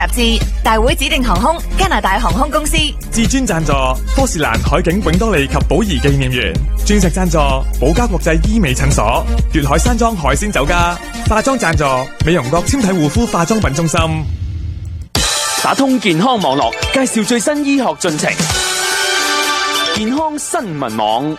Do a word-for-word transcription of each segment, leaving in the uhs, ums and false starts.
雜誌、大會指定航空、加拿大航空公司。 至尊贊助科士蘭海景永多利及寶儀紀念園。鑽石贊助寶嘉國際醫美診所。粵海山莊海鮮酒家。化妝贊助美容國纖體護膚化妝品中心。 打通健康網絡，介紹最新醫學進程。健康新聞網。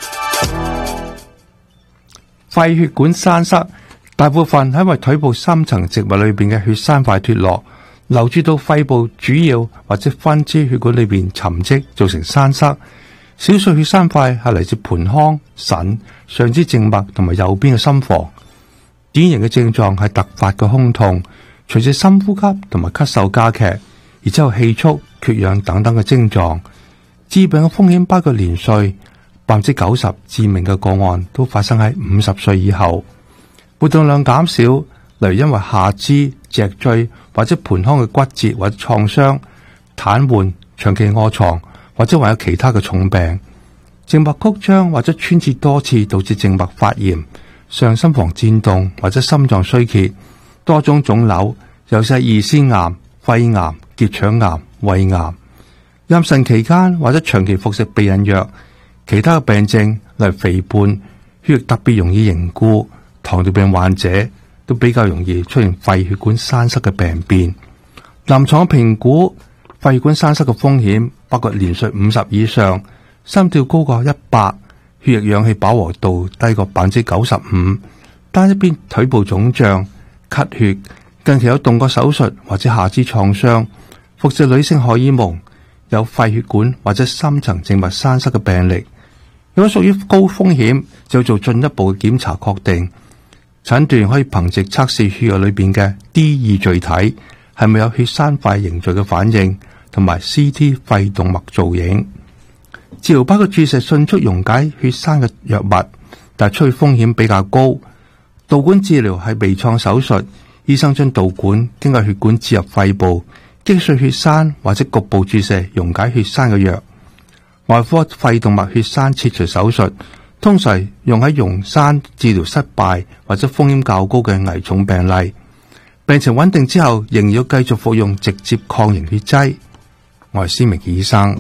肺血管栓塞大部分係因為腿部深層植物裏邊嘅血栓塊脫落，流注到肺部主要或者分支血管裏邊沉積，造成栓塞。少數血栓塊係嚟自盆腔、腎、上肢靜脈同埋右邊嘅心房。典型嘅症狀係突發嘅胸痛，隨住深呼吸同埋咳嗽加劇，而之後氣促、缺氧等等嘅症狀。致病嘅風險包括年歲，百分之九十致命嘅個案都發生喺五十歲以後。活動量減少，例如因為下肢、脊椎或者盆腔嘅骨折或者創傷、癱瘓、長期臥床或者還有其他嘅重病。靜脈曲張或者穿刺多次導致靜脈發炎、上心房顫動或者心臟衰竭、多種腫瘤，尤其係胰腺癌、肺癌、結腸癌、胃癌。妊娠期間或者長期服食避孕藥，其他嘅病症例如肥胖、血液特別容易凝固、糖尿病患者都比較容易出現肺血管栓塞嘅病變。臨床評估肺血管栓塞嘅風險包括年歲五十以上、心跳高過一百、血液氧氣飽和度低過百分之九十五、單一邊腿部腫脹、咳血、近期有動過手術或者下肢創傷、服食女性荷爾蒙、有肺血管或者深層靜脈栓塞嘅病歷。如果屬於高風險，就要做進一步嘅檢查確定。診斷可以憑藉測試血液裏邊嘅 D 二聚體係咪有血栓塊凝聚嘅反應，同埋 C T 肺動脈造影。治療包括注射迅速溶解血栓嘅藥物，但係出血風險比較高。導管治療係微創手術，醫生將導管經過血管置入肺部，擊碎血栓或者局部注射溶解血栓嘅藥。外科肺動脈血栓切除手術通常用喺溶栓治療失敗或者風險較高嘅危重病例。病情穩定之後，仍要繼續服用直接抗凝血劑。我係施明醫生。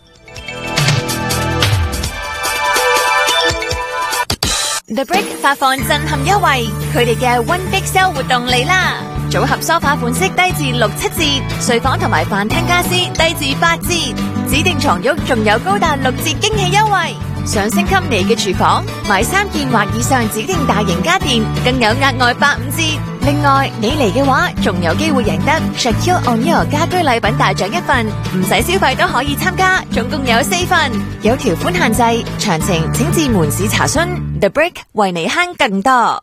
The Brick 發放震撼優惠，佢哋嘅 One Big Sale 活動嚟啦！組合梳化款式低至六七折，睡房同埋飯廳家私低至八折，指定床褥仲有高達六折驚喜優惠。想升級你嘅廚房，買三件或以上指定大型家電，更有額外八五折。另外，你嚟嘅話，仲有機會贏得 Shakil O'Neal 家居禮品大獎一份，唔使消費都可以參加，總共有四份，有條款限制，詳情請至門市查詢。The Brick 為你慳更多。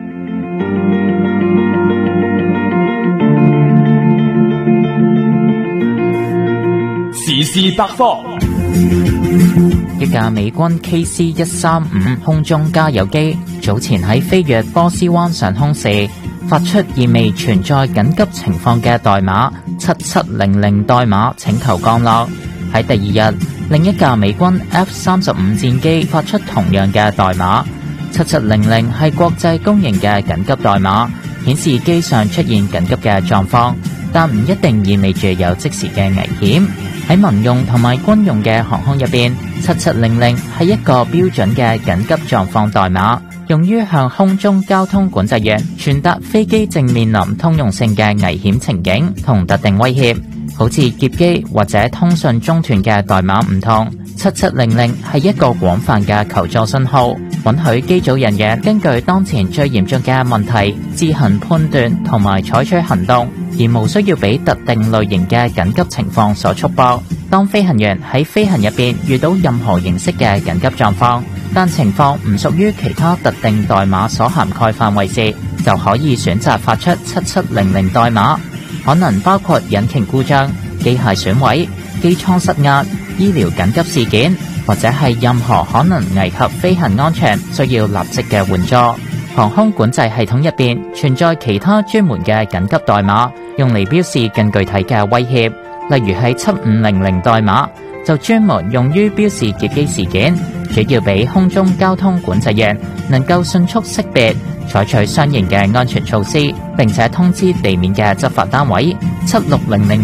時事百科。 一架美軍 K C 一三五空中加油機早前喺飛越波斯灣上空時，發出意味存在緊急情況嘅代碼七七零零代碼，請求降落。喺第二日，另一架美軍 F 三十五戰機發出同樣嘅代碼七七零零，係國際公認嘅緊急代碼，顯示機上出現緊急嘅狀況，但唔一定意味住有即時嘅危險。喺民用同埋軍用嘅航空入邊，七七零零係一個標準嘅緊急狀況代碼，用於向空中交通管制員傳達飛機正面臨通用性嘅危險情景同特定威脅。好似劫機或者通訊中斷嘅代碼唔同，七七零零係一個廣泛嘅求助信號，允許機組人員根據當前最嚴重嘅問題自行判斷同埋採取行動，而無需要俾特定類型嘅緊急情況所束縛。當飛行員喺飛行入邊遇到任何形式嘅緊急狀況，但情況唔屬於其他特定代碼所涵蓋範圍時，就可以選擇發出七七零零代碼，可能包括引擎故障、機械損毀、機艙失壓、醫療緊急事件，或者係任何可能危及飛行安全需要立即嘅援助。航空管制系統入邊存在其他專門嘅緊急代碼，用嚟標示更具體嘅威脅，例如係七五零零代碼，就專門用於標示劫機事件，主要俾空中交通管制員能夠迅速識別，採取相應嘅安全措施，並且通知地面嘅執法單位。七六零零